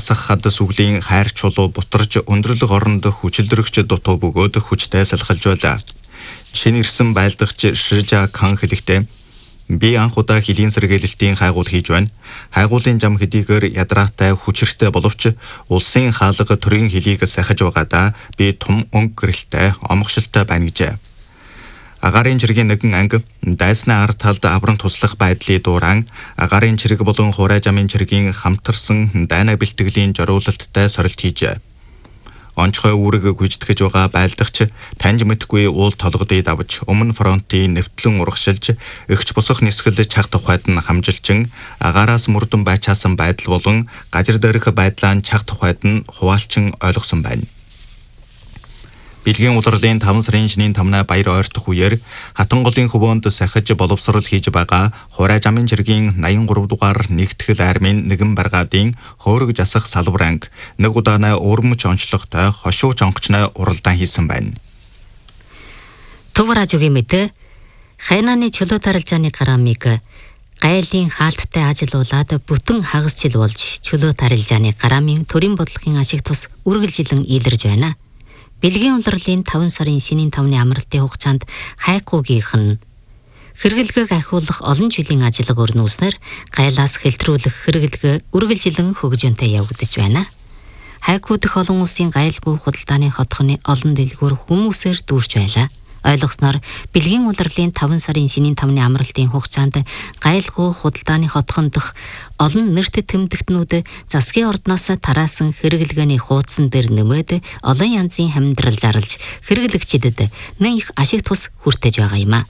асах хад сүглийн хайр чулуу бутарж өндөрлөг оронд хүчилдэрэгч дутуу бөгөөд хүчтэй салхалж байлаа. Шинэ ирсэн байлдагч Шижа Кан хэлэхдээ би анх удаа хилийн сэргээлэлтийн хайгуул хийж байна. Хайгуулын зам хэдийгээр ядраатай хүчирхтэй боловч улсын хаалга төрийн хилийг сахиж байгаадаа би том өнгө гэрэлтэй омгшилтай байна гэжээ. Агаарын чиргийн нэгэн анги дайсны ард талд аврам туслах байдлыг дууран агаарын чирэг болон хурай замын чиргийн хамтарсан дайна бэлтгэлийн зориулалттай сорилт хийжээ. Онцгой үүрэг гүйцэтгэж байгаа байлдагч таньж мэдгүй уул толгодыг давж өмнө фронтын нэвтлэн урагшилж эгч босох нисгэл чаг тухайд нь хамжилчин агаараас мөрдөн байчаасан байдал болон газар дээрх байдлаа чаг тухайд нь хуваалчин ойлгосон байна. Билгийн улирлын 5 сарын шинийн 5-наа баяр ойртох үеэр Хатанголын хөвөөнд сахиж боловсрол хийж байгаа хурай замын чиргийн 83 дугаар нэгтгэл армийн нэгэн баргаадын хөөрөг засах салбар анги нэг удаанаа өрмөч онцлогтой хошууч онгочной уралдаан хийсэн байна. Төв радиогийн мэдээ хайнааны чөлөө тарилжааны гараамыг гайлын хаалттай ажилуулад бүтэн хагасчил болж чөлөө тарилжааны гараамын төрийн бодлогын ашиг тус үргэлжилэн илэрж байна. Билгийн улирлын 5 сарын шинийн 5-ны амралтын хугацаанд хайгуугийнх нь хэрэглэгээг ахиулах олон жилийн ажиллага өрнүүлснээр гайлаас хэлтрүүлэх хэрэглэгээ үргэлжилэн хөгжөөнтэй явагдаж байна. Хайгуу дэх олон улсын гайлгүй худалдааны хотхны олон дэлгүүр хүмүүсээр дүүрч байлаа. Ойлгосноор Билгийн улирлын 5 сарын шинийн 5-ны амралтын хугацаанд гайлгүй худалдааны хотхон дэх олон нэрт тэмдэгтнүүд засгийн ордноос тараасан хэрэглэгээний хуудсан дээр нэмээд олон янзын хамдрал зарлж хэрэглэгчдэд нэн их ашиг тус хүртэж байгаа юм а.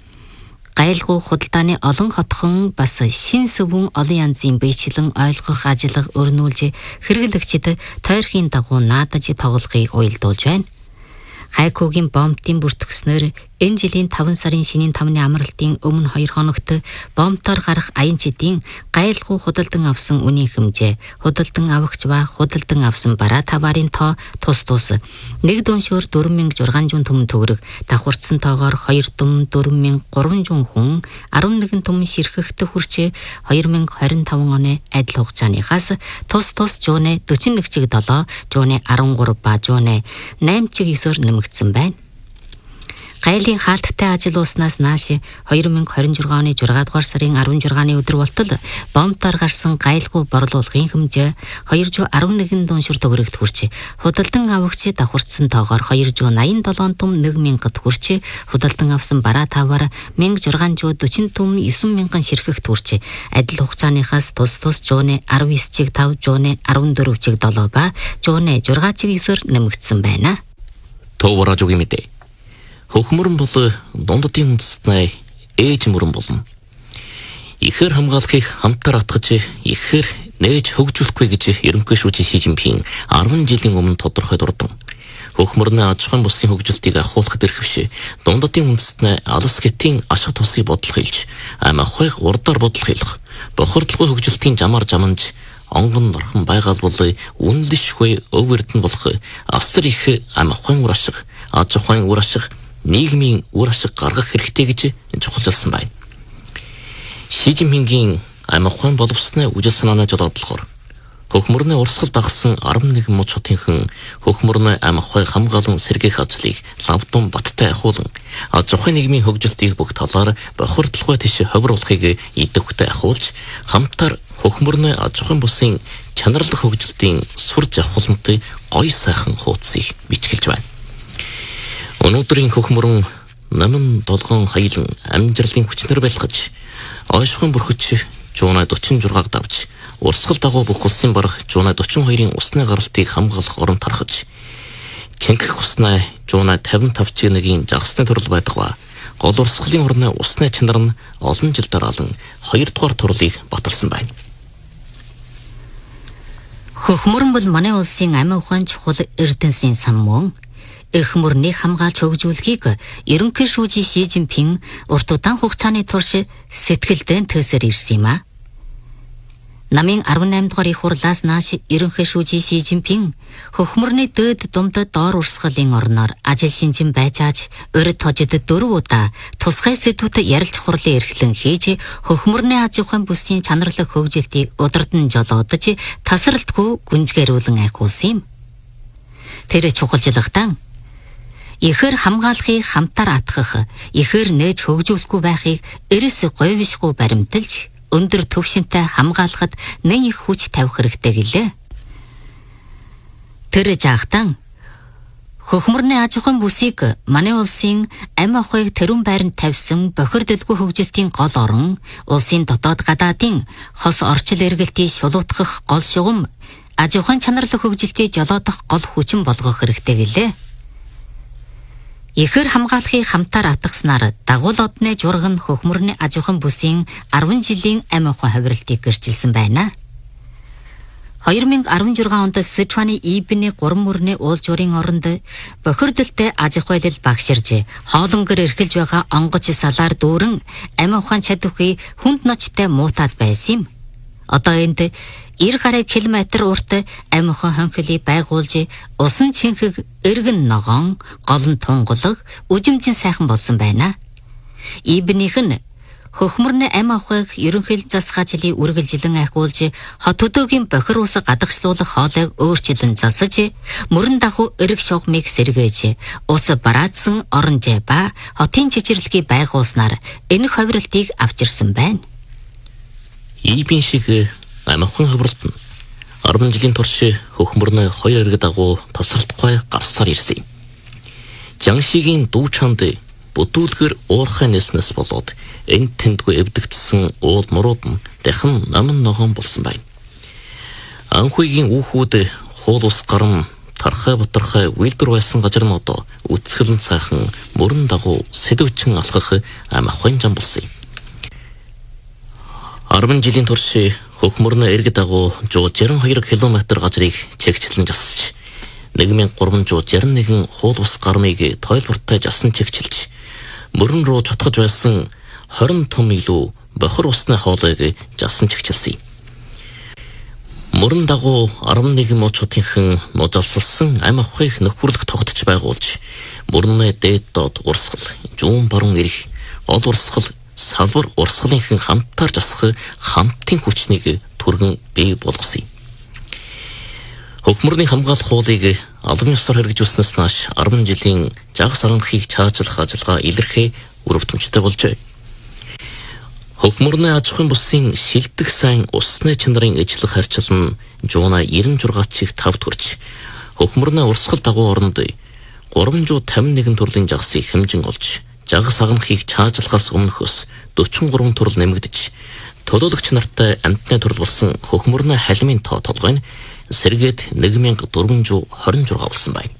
Гайлгүй худалдааны олон хотхон бас шин сүвэн олон янзын биечлэн ойлгох ажиллага өрнүүлж хэрэглэгчдэд тойрхийн дагуу наадаж тоглохыг уялдуулж байна. Хайкуугийн бомбтын бүртгэснээр энэ жилийн 5 сарын шинийн 5-ны амралтын өмнө 2 хоногт бомбтоор гарах аян чидийн гайлгүй худалдан авсан үнийн хэмжээ, худалдан авагч ба худалдан авсан бараа таварын тоо тус нэг дүншөөр 4600 түмэн төгрөг, давхарцсан тоогоор 2 дүм 4300 хүн 11 түмэн ширхэгт хүрч 2025 оны адил хугацааныхаас тус жууны 41 чиг 7, жууны 13 ба жууны 8 чиг 9-оор нэмэгдсэн байна. Гайлын хаалттай ажиллуулснаас нааш 2026 оны 6 дугаар сарын 16-ны өдөр болтол бомбтоор гарсан гайлгүй борлуулгын хэмжээ 211 дүншүр төгрөгт хүрч, худалдан авагч давхарцсан тоогоор 287 түм 1000-д хүрч, худалдан авсан бараа таваар 1640 түм 9000 ширхэгт хүрч, адил хугацааныхаас тус жууны 19 чиг 5, жууны 14 чиг 7 ба жууны 6 чиг 9-оор нэмэгдсэн байна. Төв радиогийн мэдээ. Хөхмөрөн бол дунддын үндэстний ээж мөрөн болно. Ихэр хамгаалахыг хамтар атгаж, ихэр нээж хөгжүүлэхгүй гэж ерөнхий шүүжин Ши Жинпин 10 жилийн өмнө тодорхой дурдан. Хөхмөрний аж ахуйн бүсийн хөгжилтийг ахуулахад эрхэвш, дунддын үндэстний алс гэтийн ашиг тусыг бодлого хэлж, ам ахуйг урдаар бодлого хэлэх, бохирдлогын хөгжилтийн жамаар жаманж онгон норхон байгаал бол үнэлшгүй өвөрдөн болох асар их ам ахуйн үр ашиг, аж ахуйн үр ашиг, нийгмийн үр ашиг гаргах хэрэгтэй гэж чухалчилсан байна. Ши Жинпингийн ам ахуйн боловсны үжил санааны жолоодлохоор хөхмөрний урсгал дагсан 11 муж хотынхан хөхмөрний ам ахуйг хамгаалан сэргээх ажлыг лавдун баттай ахуулан аж ахуйн нийгмийн хөгжилтийг бүх талаар бохирдлогоо тийш ховруулахыг идэвхтэй ахуулж хамтар хөхмөрний аж ахуйн бүсийн чанарлах хөгжилтийн сур завхуулантыг гоё сайхан хуудсыг бичгэлж байна. Өнөөдрийн хөхмөрөн намын долгон хаялан амжирлын хүчнэр байлгаж, ойшхон бүрхэж жууна 46-г давж, урсгал дагуу бүх улсын барах жууна 42-ын усны гаралтыг хамгаалах орон тархаж, чингэх усны жууна 55 чигийн жагсны төрөл байдаг ба, гол урсгалын орны усны чанар нь олон жил дараалан 2 дугаар турлыг баталсан байна. Хөхмөрөн бол манай улсын амин ухаан чухал эрдэнэсийн сан мөн. Их мөрний хамгаалж хөгжүүлэхийг ерөнхий шүүжин Ши Жинпин урт удаан хугацааны турш сэтгэлдэн төсөр ирсэн юм а. Намын 18 дугаар их хурлаас нааш ерөнхий шүүжий Ши Жинпин хөхмөрний дээд думдад доор урсгалын орноор ажил шинжин байцааж урд хожид 4 удаа тусгай сэдвүүдэд ярилж хурлын эрхлэн хийж хөхмөрний аж ахуйн бүсийн чанарлаг хөгжилтийг удирдан жолоодож тасралтгүй гүнзгийрүүлэн айхуулсан юм. Тэр чухалчлагтан ихэр хамгаалахыг хамтаар атгах, ихэр нээж хөгжүүлэхгүй байхыг эрс говьшгүй баримталж өндөр төвшөнтэй хамгаалахад нэн их хүч тавих хэрэгтэй гэлээ. Тэр жаахтан хөхмөрний аж ахуйн бүсийг манай улсын амь ахуйг тэрүүн байранд тавьсан бохирдолгүй хөгжилтийн гол орон, улсын дотоод гадаадын хос орчил эргэлтийг шулуутгах гол шугам, аж ахуйн чанарлаг хөгжилтийг жолоодох гол хүчин болгох хэрэгтэй гэлээ. Ихэр хамгаалахыг хамтаар атгаснаар дагуул одны жураг нь хөхмөрний аж ахуйн бүсийн 10 жилийн амь ахуйн хувирлтыг гэрчилсэн байна. 2016 онд Сычуаны Ибни 3 мөрний уулжуурын оронд бохирдолтой аж ахуйлал багширж, хоолонгор эрхэлж байгаа онгоц салаар дүүрэн амь ахуйн чадварыг хүнд ночтой муутаад байсан юм. Одоо энд 90 гаруй километр урт амь ахуйн хонхилыг байгуулж, усан чинхэг эргэн ногоон, голн тунгалаг, үжимжин сайхан болсон байна. Ибнийх нь хөхмөрний амь ахуйг ерөнхийлөн засгаажлыг үргэлжлэн ахиулж, хот төдөөгийн бохир ус гадагшлуулах хоолойг өөрчлөн засаж, мөрөн даху эрэг шугамыг сэргээж, ус бараадсан оронжээ ба хотын чичирлэгийг байгуулснаар энэ хувирлтыг авчирсан байна. Ибн шиг амь ахуйн хувирлт нь 10 жилийн турш хөхмөрний 2 эрэг дагуу тасралтгүй гарсаар ирсэн. Жаншигийн дүү чанд бүдүүлгэр уурхай нэснэс болоод энэ тэндгүй эвдэгдсэн уул нурууд нь дахин намын ногоон болсон байна. Анхүйгийн үүхүүд хуул ус гарам тархай бутархай үйлдвэр байсан газар нь одоо үцгэлэн цаахан мөрөн дагуу сэдвчин алхах амь ахуйн зам болсон юм. 10 жилийн турш хөхмөрний эрэг дагуу 162 км газрыг чигчлэн засаж, 1361 хуул ус гармыг тойлбортой жасан чигчилж, мөрөн рүү чутгаж байсан 20 том илүү бохир усны хоолойг жасан чигчилсэн. Мөрөн дагуу 11 муучуудынхан нужалсалсан амь ахуйг нөхөрлөх тогтож байгуулж, мөрөний дээд доод урсгал, зүүн баруун эрх, гол урсгал, салбар урсгалынхан хамтаар засах хамтын хүчнийг түргэн бий болгосон юм. Хөхмөрний хамгаалах хуулийг албан ёсоор хэрэгжүүлснээс нааш 10 жилийн жагс аранхыг чаачлах ажиллагаа илэрхий өрөвдмжтэй болжээ. Хөхмөрний аж ахуйн бүсийн шилдэг сайн усны чанарын ижлэх харьцал нь жууна 96-ыг 5 төрж, хөхмөрний урсгал дагуу оронд 351 төрлийн жагсыг хэмжин олж, жагс аранхыг чаачлахаас өмнөхөөс 43 төрөл нэмэгдэж, төлөөлөгч нартай амтны төрөл болсон хөхмөрний халимын тоо толгой нь сэргээд 1426 болсон байна.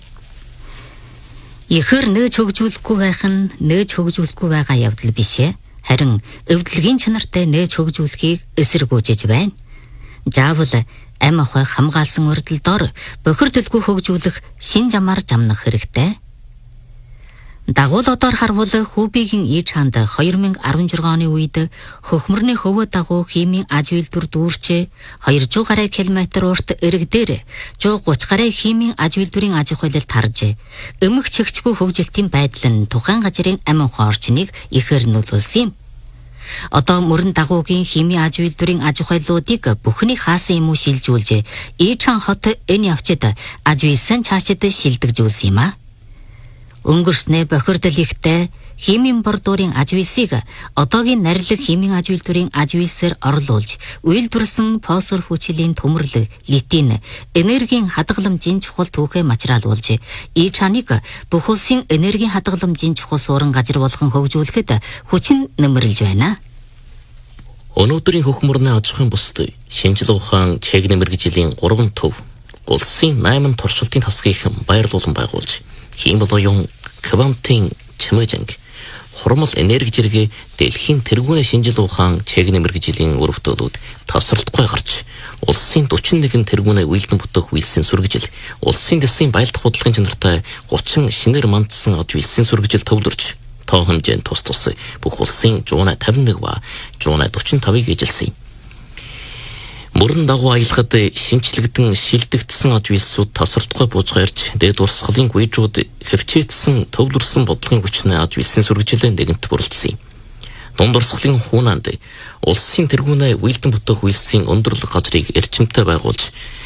Ихэр нээж хөгжүүлэхгүй байх нь нээж хөгжүүлэхгүй байгаа явдал биш ээ. Харин өвдлөгийн чанартай нээж хөгжүүлэхийг эсэргүүцэж байна. Заавал амь ахуйг хамгаалсан урдл дор бохирдолгүй хөгжүүлэх шин замаар жамнах хэрэгтэй. Дагуул одоор харвал Хүүбигийн Ичанд 2016 оны үед хөхмөрний хөвөө дагуу химийн аж үйлдвэр дүүрч 200 гаруй километр урт эрэг дээр 130 гаруй химийн аж үйлдвэрийн аж ахуйлал тарж, өмг чигчгүй хөгжилтийн байдал нь тухайн газрын амь ахуйн орчныг ихээр нөлөөлсөн юм. Одоо мөрөн дагуугийн химийн аж үйлдвэрийн аж ахуйлуудыг бүхний хаасан юм уу шилжүүлж, Ичан хот энэ явцад аж үйлсэн цаашид шилдэгжүүлсэн юм а. Өнгөрснөө бохирдол ихтэй химийн бордуурын аж үйлсийг одоогийн нарилэг химийн аж үйлдвэрийн аж үйлсээр орлуулж, үйлдвэрлсэн фосфор хүчилийн төмөрлөг, литин, энергийн хадгаламжийн чухал түүхээ материалуулж, Ичаныг бүх улсын энергийн хадгаламжийн чухал суурин газар болгон хөгжүүлэхэд хүчин нэмэрлэж байна. Өнөөдрийн хөхмөрний аж ахуйн бусд шинжлэх ухаан чэглэм мэргэжлийн 3 төв улсын 8 туршилтын тасгийг баярлуулан байгуулж, химийн квантын чимээжинг, хурмал энерги зэрэг дэлхийн тэргүүний шинжлэх ухаан чэглэм мэргэжлийн өрөвдөлүүд тасралтгүй гарч, улсын 41 тэргүүний үйлдэн бүтэх үйлсийн сүргэжил, улсын дэсийн баялдах бодлогын чанартай 30 шинээр мандсан аж үйлсийн сүргэжил төвлөрч, тоо хэмжээнд тус бүх улсын 151 ба 145-ыг эжилсэн. Мөрөн дагуу аялахад шинчлэгдэн шилдэгдсэн аж үйлсүүд тасралтгүй бууж гарч дээд урсгалын гүйжүүд хөвчээдсэн төвлөрсөн бодлогын хүчнээ аж үйлсийн сүргэжилэн нэгэнт бүрэлдсэн юм. Дунд урсгалын хуунанд улсын тэргүүнээ уйлдан бүтэх үйлсийн өндөрлөг газрыг эрчимтэй байгуулж